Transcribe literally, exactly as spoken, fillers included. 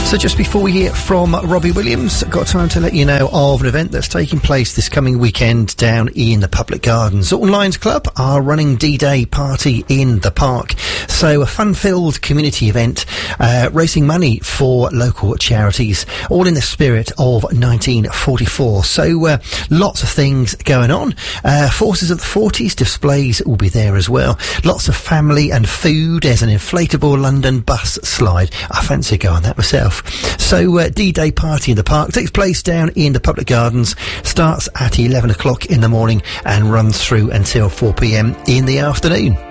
So just before we hear from Robbie Williams, got time to let you know of an event that's taking place this coming weekend down in the Public Gardens. Alton Lions Club are running D-Day Party in the Park. So a fun-filled community event, uh, raising money for local charities, all in the spirit of nineteen forty-four. So uh, lots of things going on. Uh, Forces of the forties displays will be there as well. Lots of family and food. There's an inflatable London bus slide. I fancy going that myself. So uh, D-Day Party in the Park takes place down in the Public Gardens, starts at eleven o'clock in the morning and runs through until four p m in the afternoon.